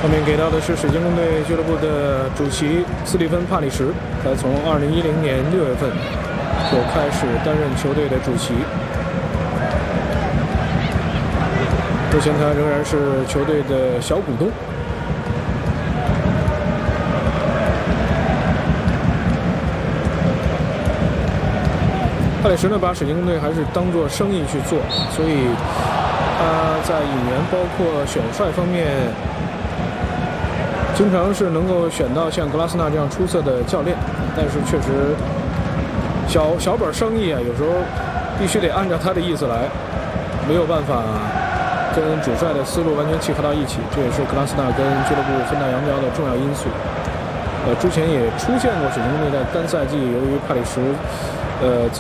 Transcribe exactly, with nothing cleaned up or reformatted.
下面给到的是水晶宫队俱乐部的主席斯蒂芬·帕里什，他从二零一零年六月份就开始担任球队的主席，目前他仍然是球队的小股东。帕里什呢，把水晶宫队还是当作生意去做，所以他在引援包括选帅方面，经常是能够选到像格拉斯纳这样出色的教练，但是确实小小本生意啊，有时候必须得按照他的意思来，没有办法跟主帅的思路完全契合到一起，这也是格拉斯纳跟俱乐部分道扬镳的重要因素。呃，之前也出现过水晶宫队在单赛季由于帕里什，呃。